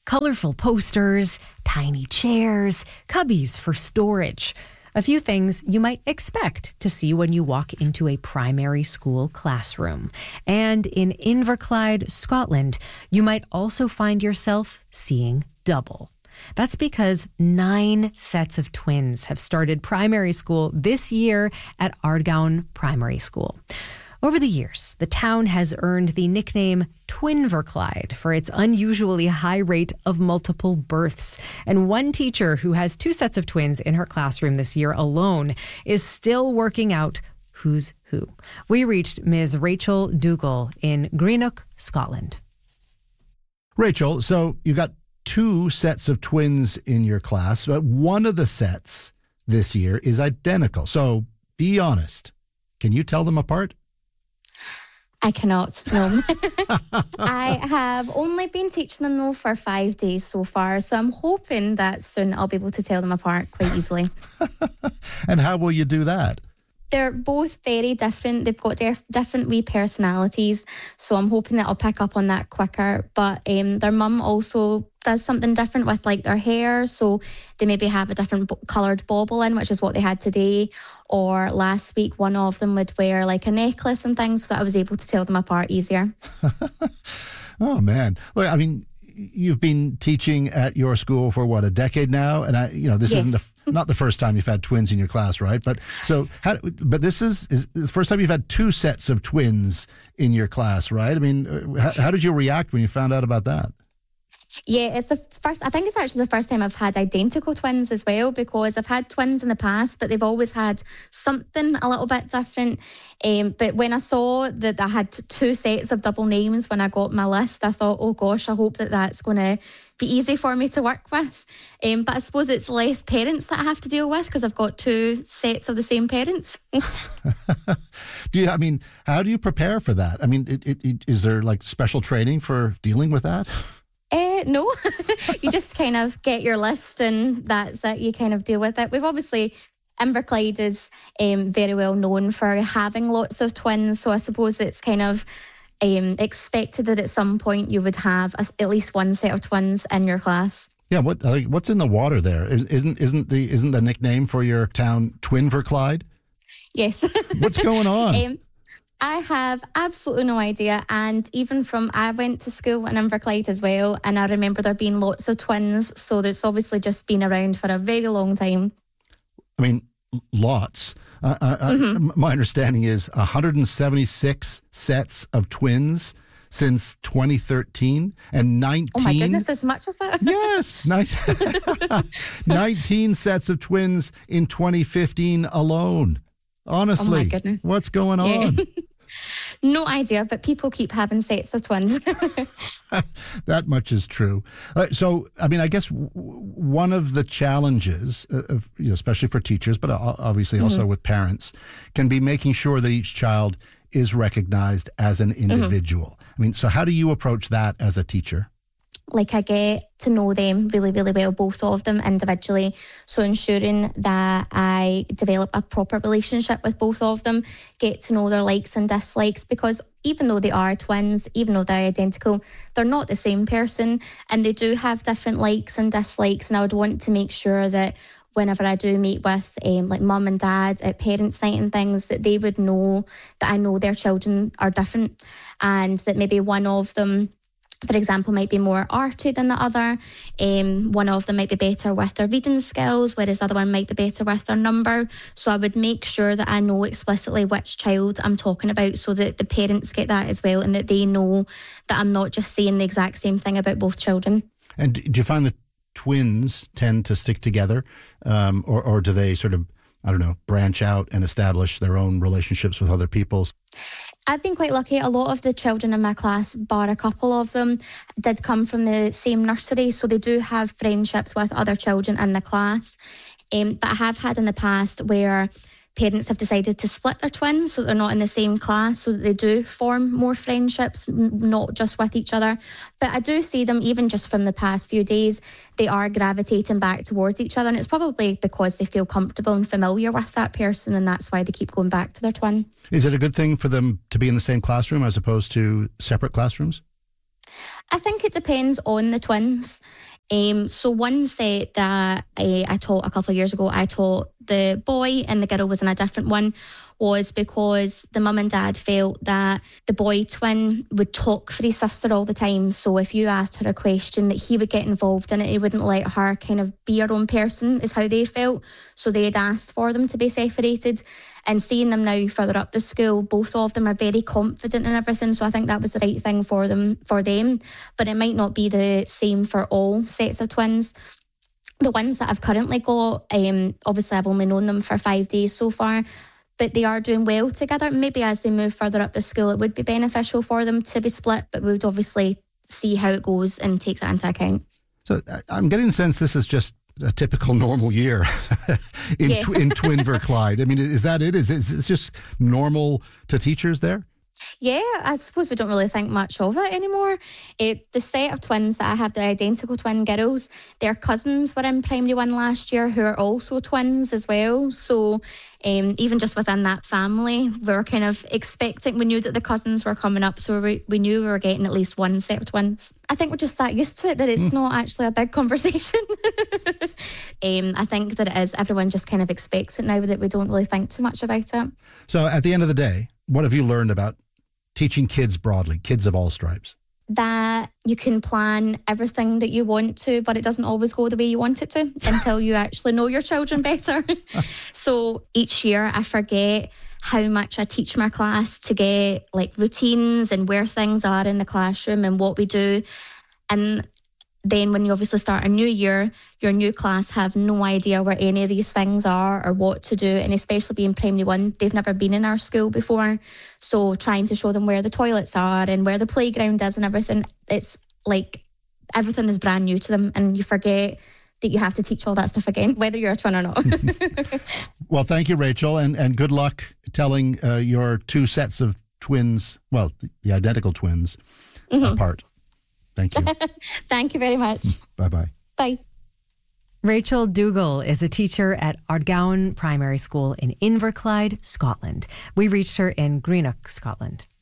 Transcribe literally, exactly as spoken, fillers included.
Colorful posters, tiny chairs, cubbies for storage. A few things you might expect to see when you walk into a primary school classroom. And in Inverclyde, Scotland, you might also find yourself seeing double. That's because nine sets of twins have started primary school this year at Ardgowan Primary School. Over the years, the town has earned the nickname Twinverclyde for its unusually high rate of multiple births. And one teacher who has two sets of twins in her classroom this year alone is still working out who's who. We reached Miz Rachel Dougal in Greenock, Scotland. Rachel, so you got two sets of twins in your class, but one of the sets this year is identical. So be honest. Can you tell them apart? I cannot, no. I have only been teaching them, though, for five days so far, so I'm hoping that soon I'll be able to tell them apart quite easily. And how will you do that? They're both very different. They've got dif- different wee personalities, so I'm hoping that I'll pick up on that quicker. But um, their mum also does something different with like their hair, so they maybe have a different b- coloured bauble in, which is what they had today. Or last week, one of them would wear like a necklace and things, so that I was able to tell them apart easier. Oh, man. Well, I mean, you've been teaching at your school for what, a decade now? And I, you know, this Yes. isn't the, not the first time you've had twins in your class, right? But so, how, but this is, is the first time you've had two sets of twins in your class, right? I mean, how, how did you react when you found out about that? Yeah, it's the first, I think it's actually the first time I've had identical twins as well, because I've had twins in the past, but they've always had something a little bit different. Um, but when I saw that I had two sets of double names when I got my list, I thought, oh gosh, I hope that that's going to be easy for me to work with. Um, but I suppose it's less parents that I have to deal with because I've got two sets of the same parents. Do you, I mean, how do you prepare for that? I mean, it, it, it, is there like special training for dealing with that? Uh, no, you just kind of get your list and that's it. You kind of deal with it. We've obviously, Inverclyde is um, very well known for having lots of twins. So I suppose it's kind of um, expected that at some point you would have a, at least one set of twins in your class. Yeah, what like, what's in the water there? Isn't isn't the isn't the nickname for your town Twinverclyde? Yes. What's going on? um, I have absolutely no idea. And even from, I went to school in Inverclyde as well, and I remember there being lots of twins. So there's obviously just been around for a very long time. I mean, lots. Uh, I, mm-hmm. I, my understanding is one hundred seventy-six sets of twins since twenty thirteen, and nineteen. Oh my goodness, as much as that? Yes, nineteen, nineteen sets of twins in twenty fifteen alone. Honestly, oh my goodness. What's going on? Yeah. No idea, but people keep having sets of twins. That much is true. Uh, so, I mean, I guess w- one of the challenges, uh, of, you know, especially for teachers, but obviously also mm-hmm. with parents, can be making sure that each child is recognized as an individual. Mm-hmm. I mean, so how do you approach that as a teacher? Like I get to know them really, really well, both of them individually. So ensuring that I develop a proper relationship with both of them, get to know their likes and dislikes, because even though they are twins, even though they're identical, they're not the same person and they do have different likes and dislikes. And I would want to make sure that whenever I do meet with um, like mum and dad at parents' night and things, that they would know that I know their children are different and that maybe one of them, for example, might be more arty than the other. Um, one of them might be better with their reading skills, whereas the other one might be better with their number. So I would make sure that I know explicitly which child I'm talking about so that the parents get that as well and that they know that I'm not just saying the exact same thing about both children. And do you find that twins tend to stick together um, or, or do they sort of, I don't know, branch out and establish their own relationships with other people? I've been quite lucky. A lot of the children in my class, bar a couple of them, did come from the same nursery, so they do have friendships with other children in the class. Um, but I have had in the past where parents have decided to split their twins so they're not in the same class, so that they do form more friendships, not just with each other. But I do see them, even just from the past few days, they are gravitating back towards each other, and it's probably because they feel comfortable and familiar with that person, and that's why they keep going back to their twin. Is it a good thing for them to be in the same classroom as opposed to separate classrooms? I think it depends on the twins. Um, so one set that I, I taught a couple of years ago, I taught the boy and the girl was in a different one, was because the mum and dad felt that the boy twin would talk for his sister all the time. So if you asked her a question, that he would get involved in it. He wouldn't let her kind of be her own person, is how they felt. So they had asked for them to be separated. And seeing them now further up the school, both of them are very confident in everything. So I think that was the right thing for them, for them. But it might not be the same for all sets of twins. The ones that I've currently got, um, obviously I've only known them for five days so far, but they are doing well together. Maybe as they move further up the school, it would be beneficial for them to be split, but we would obviously see how it goes and take that into account. So I'm getting the sense this is just a typical normal year in, Yeah. tw- in Twinverclyde. I mean, is that it? Is it is it just normal to teachers there? Yeah, I suppose we don't really think much of it anymore. It, the set of twins that I have, the identical twin girls, their cousins were in primary one last year who are also twins as well. So um, even just within that family, we were kind of expecting, we knew that the cousins were coming up, so we, we knew we were getting at least one set of twins. I think we're just that used to it that it's mm. not actually a big conversation. um, I think that it is. Everyone just kind of expects it now, that we don't really think too much about it. So at the end of the day, what have you learned about teaching kids broadly, kids of all stripes? That you can plan everything that you want to, but it doesn't always go the way you want it to until you actually know your children better. So each year I forget how much I teach my class to get like routines and where things are in the classroom and what we do. And then when you obviously start a new year, your new class have no idea where any of these things are or what to do. And especially being primary one, they've never been in our school before. So trying to show them where the toilets are and where the playground is and everything, it's like everything is brand new to them. And you forget that you have to teach all that stuff again, whether you're a twin or not. Well, thank you, Rachel. And, and good luck telling uh, your two sets of twins, well, the, the identical twins, mm-hmm. apart. Thank you. Thank you very much. Bye-bye. Bye. Rachel Dougal is a teacher at Ardgowan Primary School in Inverclyde, Scotland. We reached her in Greenock, Scotland.